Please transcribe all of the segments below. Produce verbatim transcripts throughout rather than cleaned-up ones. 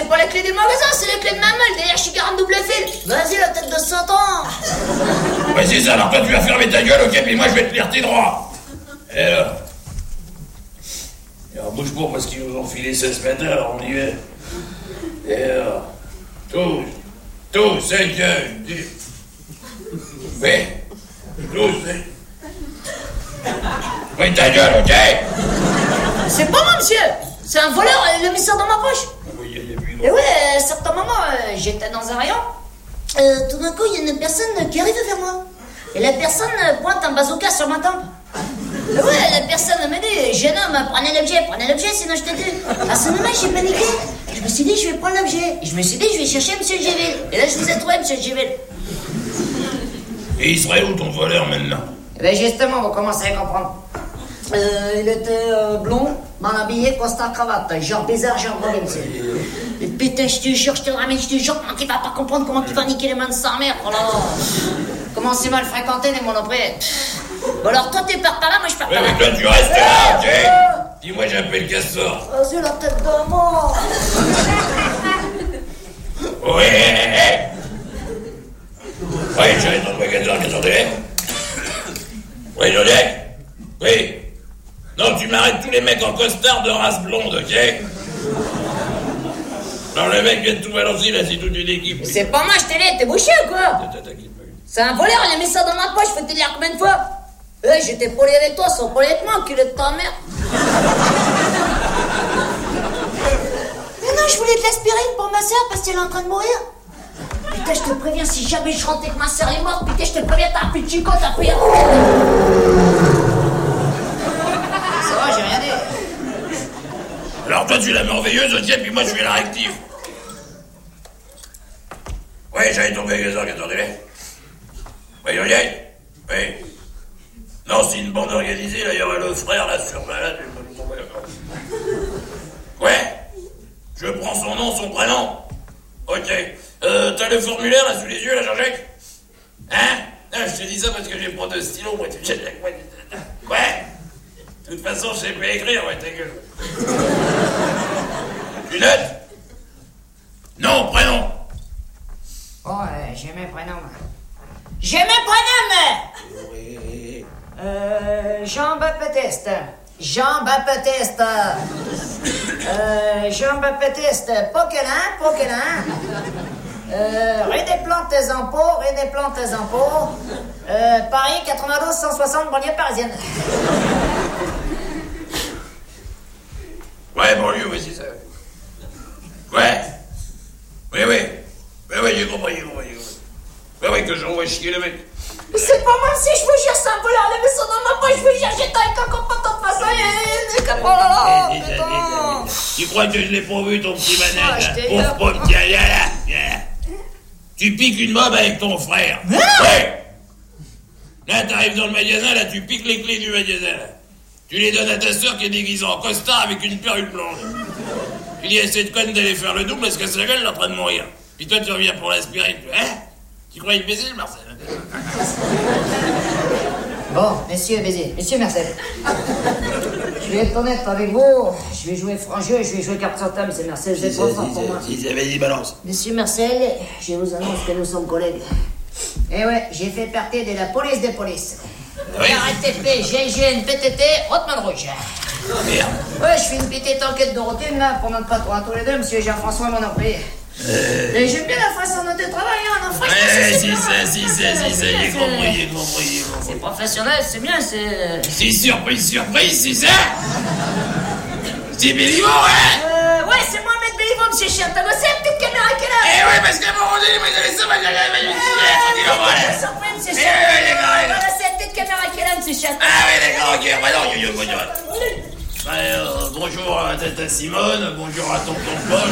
c'est pas la clé du magasin, c'est la clé de ma meule. D'ailleurs, je suis garant de double fil. Vas-y, la tête de Satan. Ouais, c'est ça, alors toi, tu vas fermer ta gueule, ok, puis moi, je vais te lire tes droits. Et alors... Et alors, bouge pas, parce qu'ils nous ont filé ça ce matin, alors on y va. Et alors... Tous, tous, c'est que... Oui, tous, c'est... Oui, ta gueule, ok? C'est pas moi, monsieur. C'est un voleur, il a mis ça dans ma poche. Et ouais, à un certain moment, euh, j'étais dans un rayon. Euh, tout d'un coup, il y a une personne qui arrive vers moi. Et la personne pointe un bazooka sur ma tempe. Et ouais, la personne m'a dit, jeune homme, prenez l'objet, prenez l'objet, sinon je te tue. À ce moment, j'ai paniqué. Je me suis dit, je vais prendre l'objet. Et je me suis dit, je vais chercher monsieur Géville. Et là, je vous ai trouvé, monsieur Géville. Et il serait où ton voleur maintenant? Eh ben justement, vous commencez à comprendre. Euh, il était euh, blond, mal habillé, costard, cravate, genre bizarre, genre mauvais, monsieur. Et putain, je te jure, je te ramène, je te jure, comment tu vas pas comprendre, comment tu vas niquer les mains de sa mère, oh là là. Comment c'est mal fréquenté les monoprés. Bon alors, toi t'es par là, moi je pars par là. Oui, mais toi tu restes là, ok? Dis-moi, j'appelle Castor. Vas-y, la tête de mort. Oui, oui, j'arrive dans le magasin, qu'est-ce que c'est? Oui, Joliette? Oui. Non, tu m'arrêtes tous les mecs en costard de race blonde, ok? Non, le mec vient de tout balancer, là, c'est toute une équipe. Mais c'est pas moi, je t'ai dit, t'es bouché ou quoi? C'est un voleur, il a mis ça dans ma poche, faut te dire combien de fois? Eh, hey, j'étais poli avec toi, sans poli avec moi, enculé de ta mère. Mais non, je voulais de l'aspirine pour ma soeur parce qu'elle est en train de mourir. Putain, je te préviens, si jamais je rentre et que ma soeur est morte, putain, je te préviens, t'as un plus de chico, t'as pris un... Ça va, j'ai rien dit. Alors toi, tu la merveilleuse, ok, puis moi, je fais la rective. Oui, j'allais ton magasin, attendez-les. Oui, Joliette? Oui. Non, c'est une bande organisée, là, il y aura le frère, là, sur là, là, ouais. Je prends son nom, son prénom. Ok. Euh, t'as le formulaire, là, sous les yeux, là, Jean-Jacques? Hein? Non, je te dis ça parce que j'ai pas de stylo, moi, tu sais, quoi? De toute façon, je sais pas écrire, ouais, ta gueule. Tu notes? Non, prénom. Oh, euh, j'ai mes prénoms. J'ai mes prénoms! Oui. Euh, Jean-Baptiste. Jean-Baptiste. Euh, Jean-Baptiste. Poquelin, Poquelin. Euh, rue des Plantes des Impôts, rue des Plantes des Impôts. Euh, Paris, quatre-vingt-douze cent soixante, banlieue parisienne. Ouais, banlieue, oui, c'est ça. Ouais. Oui, oui. Oui, oui, j'ai compris, j'ai compris, j'ai compris. Ouais, ouais, que j'envoie chier le mec. Mais c'est pas moi, si je vous jure, c'est un voleur, les maisons dans ma poche, je vous jure, j'étais avec un copain de toute façon, et... Oh là là, putain. Tu crois que je l'ai pas vu, ton petit manette, Ah, je là? t'ai Pauvre là. pomme, tiens, viens là, viens. Tu piques une mob avec ton frère. Hein? Ouais. Là, t'arrives dans le magasin, là, tu piques les clés du magasin, là. Tu les donnes à ta soeur qui est déguisée en costard avec une perruque blonde. Tu dis à cette conne d'aller faire le double parce que sa gueule est en train de mourir. Puis toi, tu reviens pour l'aspirine. Hein? Tu crois imbécile, Marcel? Bon, messieurs, baiser, monsieur Marcel. Je vais être honnête avec vous, je vais jouer franc jeu, je vais jouer carte sur table, monsieur Marcel, vous êtes trop fort pour moi. Si, si, vas-y, balance. Monsieur Marcel, je vous annonce que nous sommes collègues. Eh ouais, j'ai fait partie de la police des polices. Oui. R T P, G I G N, P T T, Hotman Rouge. Merde. Ouais, je fais une petite enquête de routine là pour notre patron à tous les deux, monsieur Jean-François Monoprix. Euh... Et j'aime bien la façon dont tu travailles, hein, non, franchement, Ouais, c'est si, bien. ça, si, ça, si, ça, j'ai compris, j'ai compris, j'ai C'est compris. professionnel, c'est bien, c'est... C'est surprise, surprise, c'est ça? C'est Béliveau, hein? Euh, ouais, c'est Mohamed Béliveau, monsieur Chien. T'as bossé la petite caméra qui est là? Eh ouais, parce qu'à un moment donné, moi, j'avais ça, moi, j'avais ma C'est surpris, monsieur Chien. Eh ouais, d'accord, d'accord. Voilà, c'est la petite caméra qui est là, monsieur Chien. Ah oui, d'accord, ok, bah non, yo, yo, yo, yo. Ouais, euh, bonjour à tata Simone, bonjour à tonton Paul.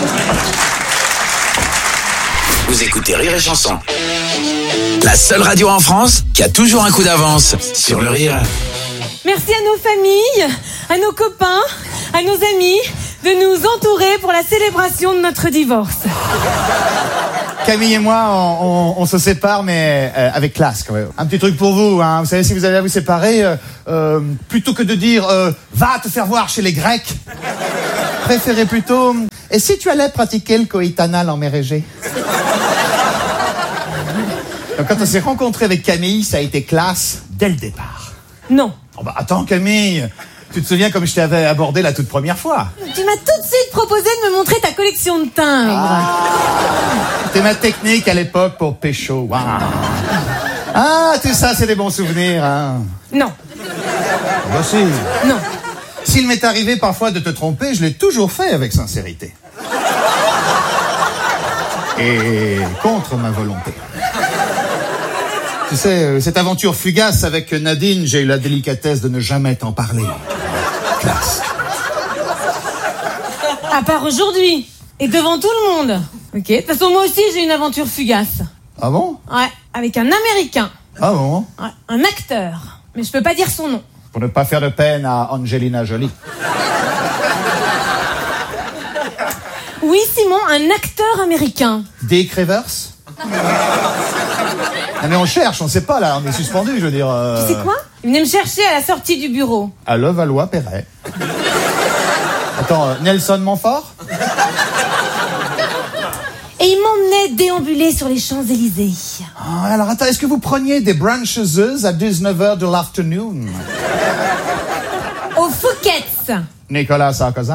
Vous écoutez Rire et Chanson, la seule radio en France qui a toujours un coup d'avance sur le rire. Merci à nos familles, à nos copains, à nos amis de nous entourer pour la célébration de notre divorce. Camille et moi, on, on, on se sépare, mais euh, avec classe quand même. Un petit truc pour vous, hein. Vous savez, si vous allez vous séparer, euh, euh, plutôt que de dire euh, « va te faire voir chez les Grecs », préférez plutôt... Et si tu allais pratiquer le coït anal en mer Égée? Donc, quand on s'est rencontré avec Camille, ça a été classe dès le départ. Non. Oh bah attends Camille, tu te souviens comme je t'avais abordé la toute première fois? Tu m'as tout de suite proposé de me montrer ta collection de timbres. Ah, c'était ma technique à l'époque pour pécho. Wow. Ah, tout ça, c'est des bons souvenirs, hein? Non. Bah si. Non. S'il m'est arrivé parfois de te tromper, je l'ai toujours fait avec sincérité. Et contre ma volonté. Tu sais, cette aventure fugace avec Nadine, j'ai eu la délicatesse de ne jamais t'en parler. Classe. À part aujourd'hui. Et devant tout le monde. Ok. De toute façon, moi aussi, j'ai une aventure fugace. Ah bon? Ouais. Avec un Américain. Ah bon? Ouais. Un acteur. Mais je peux pas dire son nom. Pour ne pas faire de peine à Angelina Jolie. Oui, Simon, un acteur américain. Dick Rivers? Non mais on cherche, on sait pas là, on est suspendu, je veux dire... Euh... Tu sais quoi? Il venait me chercher à la sortie du bureau. À Levallois-Perret. Attends, euh, Nelson Montfort? Et il m'emmenait déambuler sur les Champs-Élysées. Ah, alors attends, est-ce que vous preniez des brunches à dix-neuf heures de l'afternoon? Au Fouquet's. Nicolas Sarkozy.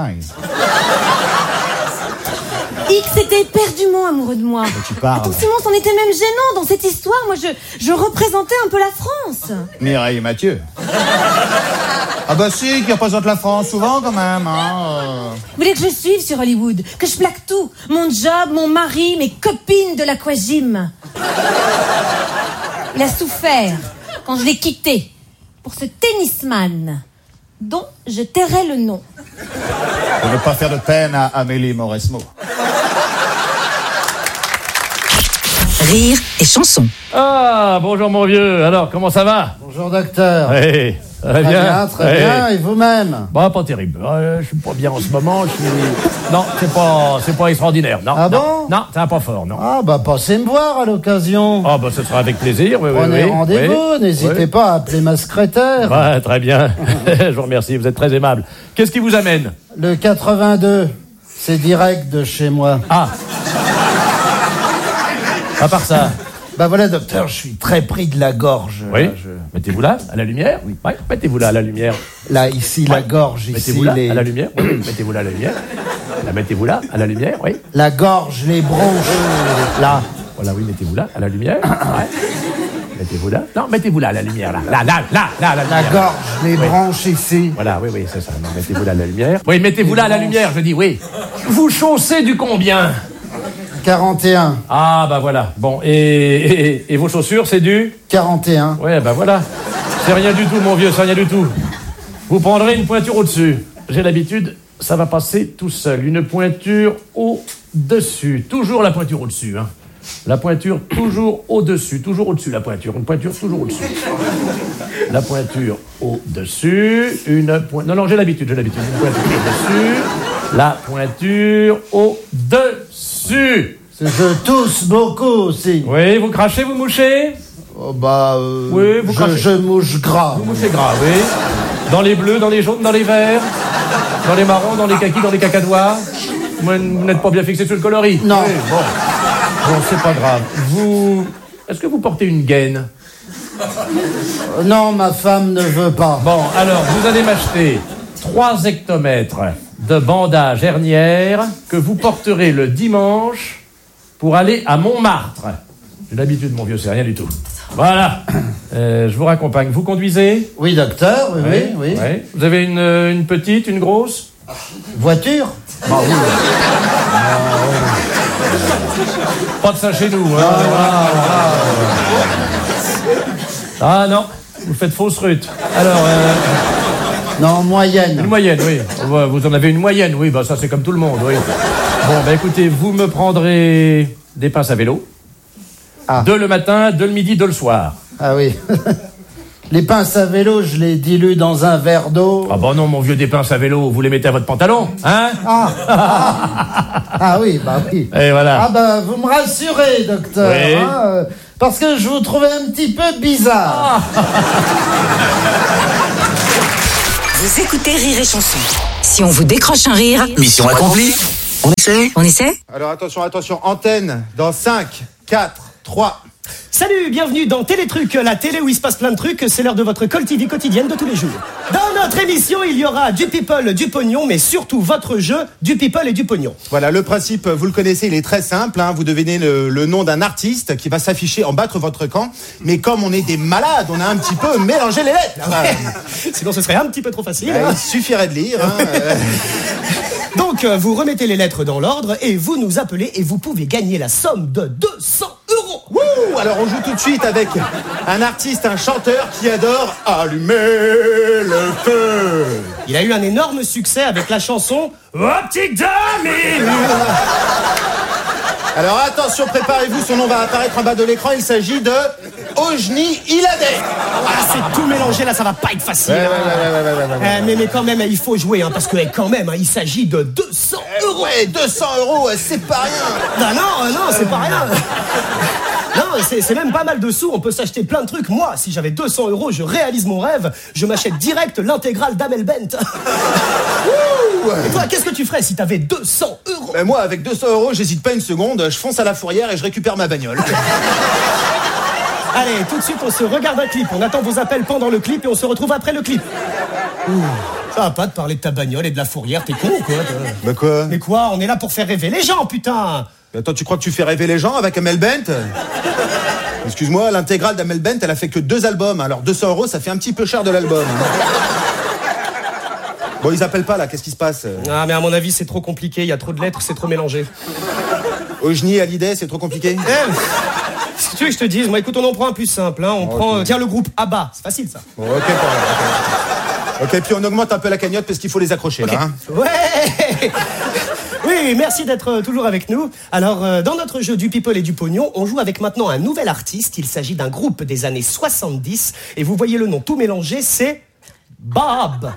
X était éperdument amoureux de moi. tu parles. Attends, Simon, c'en était même gênant dans cette histoire. Moi, je, je représentais un peu la France. Mireille Mathieu. Ah bah si, qui représente la France souvent quand même, hein. Euh... Vous voulez que je suive sur Hollywood? Que je plaque tout? Mon job, mon mari, mes copines de l'aquagym. Il a souffert quand je l'ai quitté pour ce tennisman dont je tairai le nom. Pour ne pas faire de peine à Amélie Mauresmo. Rire et chanson. Ah, bonjour mon vieux. Alors, comment ça va? Bonjour docteur. Oui, ça va Très bien. bien, très Oui. bien. Et vous-même? Bah, pas terrible. Euh, je suis pas bien en ce moment. Je suis... Non, c'est pas, c'est pas extraordinaire. Non. Ah non, bon? Non, ça va pas fort, non. Ah bah passez me voir à l'occasion. Ah, bah, ce sera avec plaisir. Oui, Prenez oui, oui. rendez-vous, Oui. n'hésitez Oui. pas à appeler ma secrétaire. Ouais, très bien. Je vous remercie, vous êtes très aimable. Qu'est-ce qui vous amène? Le quatre-vingt-deux, c'est direct de chez moi. Ah. À part ça. Bah voilà docteur, je suis très pris de la gorge. Oui. Là, je- Mettez-vous là, à la lumière. Oui. Ouais, mettez-vous là, à la lumière. Là, ici, la Ouais. gorge, ici, Mettez-vous là, les... à la lumière. Oui, oui. Mettez-vous là, à la lumière. Là, mettez-vous là, à la lumière. Oui. la gorge, les bronches, là. Voilà, oui, mettez-vous là, à la lumière. Ouais. Mettez-vous là. Non, mettez-vous là, à la lumière, là. Là, là, là, là, à la La lumière. gorge, les Oui. bronches ici. Voilà, oui, oui, c'est ça. Non, mettez-vous là, à la lumière. Oui, mettez-vous là, à la lumière, je dis, oui. Vous chaussez du combien? quarante et un. Ah, bah voilà. Bon, et, et, et vos chaussures, c'est du? quarante et un. Ouais, bah voilà. C'est rien du tout, mon vieux, c'est rien du tout. Vous prendrez une pointure au-dessus. J'ai l'habitude, ça va passer tout seul. Une pointure au-dessus. Toujours la pointure au-dessus, hein. La pointure toujours au-dessus. Toujours au-dessus, la pointure. Une pointure toujours au-dessus. La pointure au-dessus. Une pointure... Non, non, j'ai l'habitude, j'ai l'habitude. Une pointure au-dessus. La pointure au-dessus. Je tousse beaucoup aussi. Oui, vous crachez, vous mouchez? Oh bah... euh, Oui, vous je, crachez. je mouche gras. Vous mouchez gras, oui. Dans les bleus, dans les jaunes, dans les verts, dans les marrons, dans les kakis, dans les cacadois. Vous n'êtes pas bien fixé sur le coloris. Non. Oui, bon. Bon, c'est pas grave. Vous... Est-ce que vous portez une gaine? Euh, Non, ma femme ne veut pas. Bon, alors, vous allez m'acheter trois hectomètres de bandage hernière que vous porterez le dimanche pour aller à Montmartre. J'ai l'habitude, mon vieux, c'est rien du tout. Voilà. Euh, je vous raccompagne. Vous conduisez? Oui, docteur, oui, oui, oui. Oui. Vous avez une, euh, une petite, une grosse? Voiture? Bah oui. Pas de ça chez nous. Hein. Ah, ah, ah non, vous faites fausse rute. Alors, euh, Non, moyenne. une moyenne, oui. Vous en avez une moyenne, oui, bah ça c'est comme tout le monde, oui. Bon, bah écoutez, vous me prendrez des pinces à vélo. Ah. Deux le matin, deux le midi, deux le soir. Ah oui. Les pinces à vélo, je les dilue dans un verre d'eau. Ah bah non, mon vieux, des pinces à vélo, vous les mettez à votre pantalon, hein? Ah, ah, ah oui, bah oui. Et voilà. Ah bah, vous me rassurez, docteur. Oui. Hein, euh, parce que je vous trouvais un petit peu bizarre. Vous écoutez Rire et Chanson. Si on vous décroche un rire, Mission accomplie. On essaie on essaie? Alors attention, attention, antenne dans cinq, quatre, trois. Salut, bienvenue dans Télétruc, la télé où il se passe plein de trucs. C'est l'heure de votre Call T V quotidienne de tous les jours. Dans notre émission, il y aura du people, du pognon, mais surtout votre jeu, du people et du pognon. Voilà, le principe, vous le connaissez, il est très simple. Hein, vous devinez le, le nom d'un artiste qui va s'afficher en bas de votre camp. Mais comme on est des malades, on a un petit peu mélangé les lettres. Ah, sinon, ce serait un petit peu trop facile. bah, hein. il suffirait de lire. Hein, euh... Donc, euh, vous remettez les lettres dans l'ordre et vous nous appelez et vous pouvez gagner la somme de deux cents euros. Wouh! Alors, on joue tout de suite avec un artiste, un chanteur qui adore allumer le feu. Il a eu un énorme succès avec la chanson Optique Dami. Alors, attention, préparez-vous, son nom va apparaître en bas de l'écran. Il s'agit de Ojni Iladeh. Ah, c'est tout mélangé là, ça va pas être facile. Ouais, hein. ouais, ouais, ouais, ouais, ouais, ouais, ouais. Euh, mais, mais quand même, il faut jouer, hein, parce que quand même, hein, il s'agit de deux cents euros. Ouais, deux cents euros, c'est pas rien. Non, non, euh, non, c'est pas rien. Non, c'est, c'est même pas mal de sous, on peut s'acheter plein de trucs. Moi, si j'avais deux cents euros, je réalise mon rêve, je m'achète direct l'intégrale d'Amel Bent. Et toi, qu'est-ce que tu ferais si t'avais deux cents euros? Ben moi, avec deux cents euros, j'hésite pas une seconde, je fonce à la fourrière et je récupère ma bagnole. Allez, tout de suite, on se regarde un clip. On attend vos appels pendant le clip et on se retrouve après le clip. Ouh, ça va pas de parler de ta bagnole et de la fourrière, t'es con ou quoi? Bah quoi? Mais quoi? On est là pour faire rêver les gens, putain! Mais attends, tu crois que tu fais rêver les gens avec Amel Bent? Excuse-moi, l'intégrale d'Amel Bent, elle a fait que deux albums. Alors deux cents euros, ça fait un petit peu cher de l'album. Bon, ils appellent pas là, qu'est-ce qui se passe? Ah, mais à mon avis, c'est trop compliqué, il y a trop de lettres, c'est trop mélangé. Ojni, Hallyday, c'est trop compliqué? Eh, si tu veux que je te dise, moi écoute, on en prend un plus simple, hein. On Oh, prend, ok. euh, tiens, le groupe ABBA, c'est facile ça. Bon, ok, pardon, ok. Ok, puis on augmente un peu la cagnotte parce qu'il faut les accrocher Ok. là. Hein. Ouais. Oui, merci d'être euh, toujours avec nous. Alors, euh, dans notre jeu du people et du pognon, on joue avec maintenant un nouvel artiste. Il s'agit d'un groupe des années soixante-dix. Et vous voyez le nom tout mélangé, c'est Bob.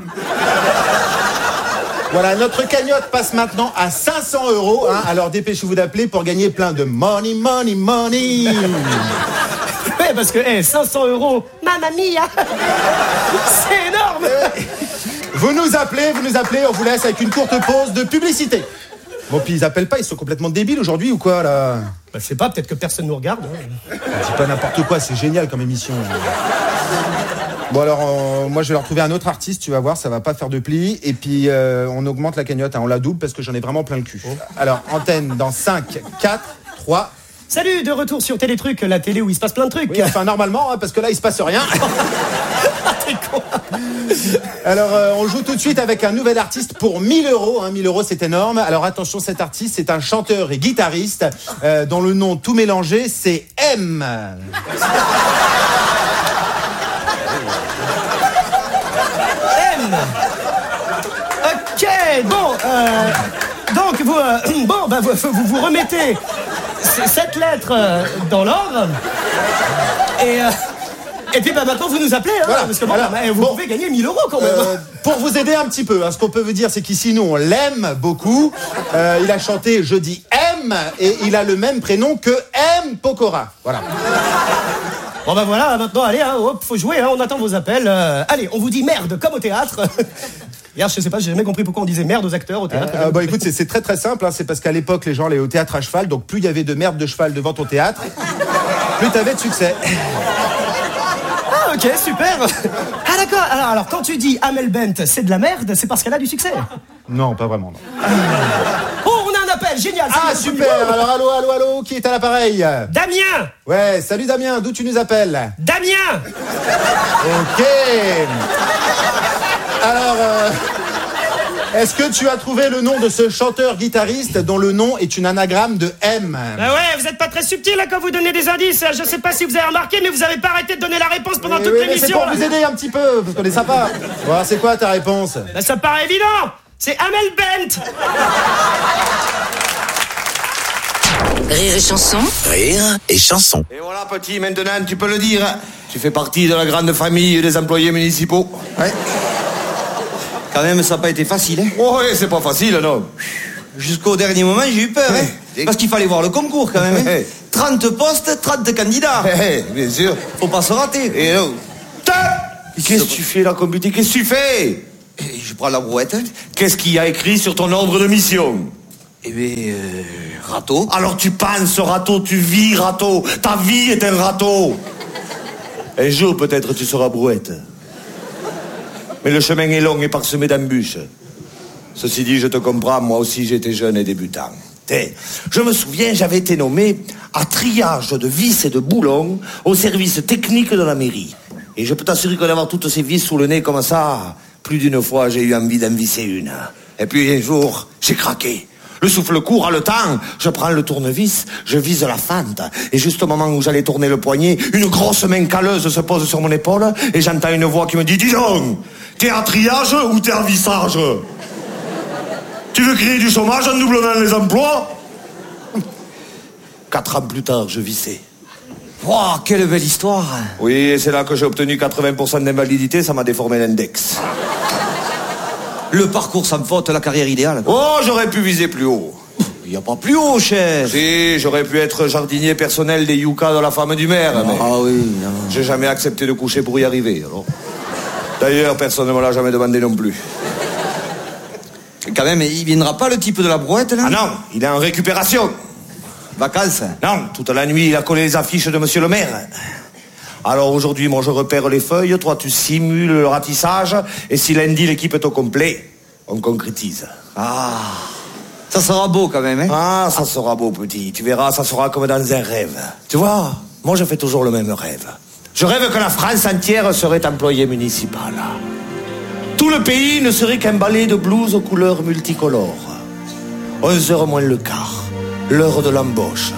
Voilà, notre cagnotte passe maintenant à cinq cents euros. Hein. Alors dépêchez-vous d'appeler pour gagner plein de money, money, money. Ouais, parce que hey, cinq cents euros, mamma mia, c'est énorme. Vous nous appelez, vous nous appelez, on vous laisse avec une courte pause de publicité. Bon, puis ils appellent pas, ils sont complètement débiles aujourd'hui ou quoi, là? Bah, je sais pas, peut-être que personne nous regarde. Hein. Dis pas n'importe quoi, c'est génial comme émission. Bon, alors, euh, moi, je vais leur trouver un autre artiste, tu vas voir, ça va pas faire de pli. Et puis, euh, on augmente la cagnotte, hein, on la double parce que j'en ai vraiment plein le cul. Alors, antenne dans cinq, quatre, trois... Salut, de retour sur Télétruc, la télé où il se passe plein de trucs. Oui, enfin, normalement, hein, parce que là, il se passe rien. T'es con. Alors, euh, on joue tout de suite avec un nouvel artiste pour mille euros. Hein, mille euros, c'est énorme. Alors, attention, cet artiste, c'est un chanteur et guitariste euh, dont le nom tout mélangé, c'est M. M. Ok, bon, euh, donc vous, euh, bon, bah, vous, vous vous remettez c- cette lettre euh, dans l'ordre. Et, euh, et puis bah, maintenant vous nous appelez, hein, Voilà, parce que bon, voilà. bah, vous Bon. pouvez gagner mille euros quand même. Euh, pour vous aider un petit peu, hein, ce qu'on peut vous dire, c'est qu'ici, nous, on l'aime beaucoup. Euh, il a chanté Je dis M et il a le même prénom que M. Pokora. Voilà. Bon bah voilà, maintenant allez, hein, hop, faut jouer, hein, on attend vos appels. Euh, allez, on vous dit merde comme au théâtre. Hier, je sais pas, j'ai jamais compris pourquoi on disait merde aux acteurs au théâtre. Euh, euh, bah écoute, c'est, c'est très très simple. Hein, c'est parce qu'à l'époque, les gens allaient au théâtre à cheval. Donc plus il y avait de merde de cheval devant ton théâtre, plus t'avais de succès. Ah ok, super. Ah d'accord, alors, alors quand tu dis Amel Bent, c'est de la merde, c'est parce qu'elle a du succès. Non, pas vraiment. Non. Oh, on a un appel, génial. Ah c'est super. Alors allô, allô, allô, qui est à l'appareil? Damien. Ouais, salut Damien. D'où tu nous appelles? Damien. Ok. Alors, euh, est-ce que tu as trouvé le nom de ce chanteur-guitariste dont le nom est une anagramme de M? Bah ouais, vous êtes pas très subtil là quand vous donnez des indices. Je sais pas si vous avez remarqué, mais vous avez pas arrêté de donner la réponse pendant Eh toute oui, mais c'est l'émission. pour là. vous aider un petit peu, parce qu'on est sympa. Bon, alors, c'est quoi ta réponse? Bah ça paraît évident. C'est Amel Bent. Rire et Chanson. Rire et chanson. Et voilà, petit, maintenant, tu peux le dire. Hein. Tu fais partie de la grande famille des employés municipaux. Ouais. Quand même, ça n'a pas été facile, hein. Oh, ouais, c'est pas facile, non. Jusqu'au dernier moment, j'ai eu peur, hein. Parce qu'il fallait voir le concours, quand même, hein. trente postes, trente candidats. Bien sûr. Faut pas se rater. Et non. Qu'est-ce que tu fais là, comme but? Qu'est-ce que tu fais? prends la brouette. Qu'est-ce qu'il y a écrit sur ton ordre de mission? Eh bien, euh, râteau. Alors tu penses râteau, tu vis râteau. Ta vie est un râteau. Un jour, peut-être, tu seras brouette. Mais le chemin est long et parsemé d'embûches. Ceci dit, je te comprends, moi aussi j'étais jeune et débutant. Et je me souviens, j'avais été nommé à triage de vis et de boulons au service technique de la mairie. Et je peux t'assurer que d'avoir toutes ces vis sous le nez comme ça, plus d'une fois j'ai eu envie d'en visser une. Et puis un jour, j'ai craqué. Le souffle court, à le temps, je prends le tournevis, je vise la fente. Et juste au moment où j'allais tourner le poignet, une grosse main calleuse se pose sur mon épaule et j'entends une voix qui me dit « Dis donc, t'es à triage ou t'es à vissage ? Tu veux créer du chômage en doublant les emplois ?» Quatre ans plus tard, je vissais. Wow, quelle belle histoire. Oui, et c'est là que j'ai obtenu quatre-vingts pour cent d'invalidité, ça m'a déformé l'index. Le parcours sans faute, la carrière idéale. Oh, j'aurais pu viser plus haut. Il n'y a pas plus haut, chef. Si, j'aurais pu être jardinier personnel des Yucca de la femme du maire. Ah, mais ah oui, non. J'ai jamais accepté de coucher pour y arriver, alors. D'ailleurs, personne ne me l'a jamais demandé non plus. Quand même, il viendra pas le type de la brouette, là? Ah non, il est en récupération. Vacances? Non, toute la nuit, il a collé les affiches de monsieur le maire. Alors aujourd'hui, moi je repère les feuilles, toi tu simules le ratissage, et si lundi l'équipe est au complet, on concrétise. Ah, ça sera beau quand même, hein? Ah, ça sera beau, petit. Tu verras, ça sera comme dans un rêve. Tu vois, moi je fais toujours le même rêve. Je rêve que la France entière serait employée municipale. Tout le pays ne serait qu'un balai de blouses aux couleurs multicolores. onze heures moins le quart, l'heure de l'embauche.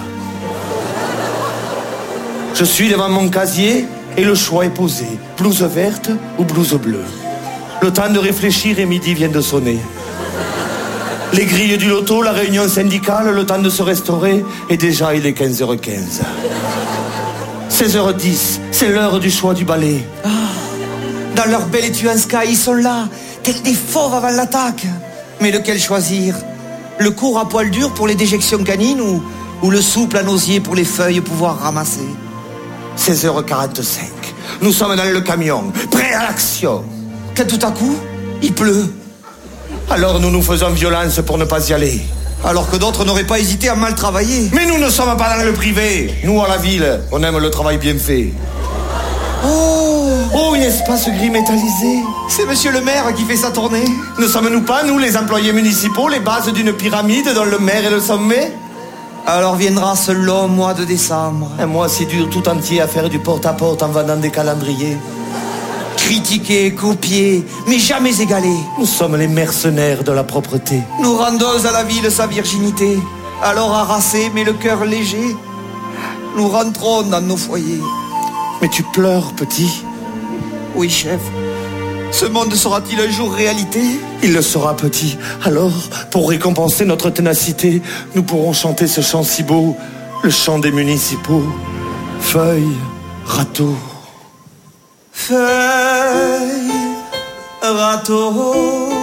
Je suis devant mon casier et le choix est posé. Blouse verte ou blouse bleue. Le temps de réfléchir et midi vient de sonner. Les grilles du loto, la réunion syndicale, le temps de se restaurer et déjà il est quinze heures quinze. seize heures dix, c'est l'heure du choix du balai. Ah, dans leur belle étui en sky, ils sont là, tels des fauves avant l'attaque. Mais lequel choisir? Le court à poil dur pour les déjections canines ou, ou le souple à nosier pour les feuilles pouvoir ramasser? seize heures quarante-cinq. Nous sommes dans le camion, prêts à l'action. Quand tout à coup, il pleut. Alors nous nous faisons violence pour ne pas y aller. Alors que d'autres n'auraient pas hésité à mal travailler. Mais nous ne sommes pas dans le privé. Nous, à la ville, on aime le travail bien fait. Oh, oh, un espace gris métallisé. C'est monsieur le maire qui fait sa tournée. Ne sommes-nous pas, nous, les employés municipaux, les bases d'une pyramide dont le maire est le sommet? Alors viendra ce long mois de décembre. Un mois si dur tout entier à faire du porte-à-porte en vendant des calendriers. Critiquer, copier, mais jamais égaler. Nous sommes les mercenaires de la propreté. Nous rendons à la ville sa virginité. Alors harassés, mais le cœur léger, nous rentrons dans nos foyers. Mais tu pleures, petit? Oui, chef. Ce monde sera-t-il un jour réalité? Il le sera, petit. Alors, pour récompenser notre ténacité, nous pourrons chanter ce chant si beau, le chant des municipaux. Feuille, râteau. Feuille, râteau.